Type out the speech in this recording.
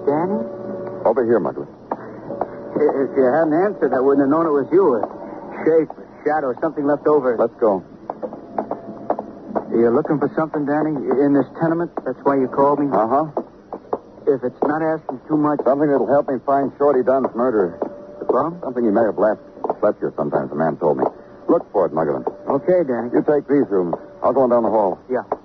Danny? Over here, Mugler. If you hadn't answered, I wouldn't have known it was you. A shape, a shadow, something left over. Let's go. You're looking for something, Danny? In this tenement? That's why you called me? Uh-huh. If it's not asking too much... Something that'll help me find Shorty Dunn's murderer. The bum? Something he may have left. Slept here sometimes, the man told me. Look for it, Mugler. Okay, Danny. You take these rooms. I'll go on down the hall. Yeah.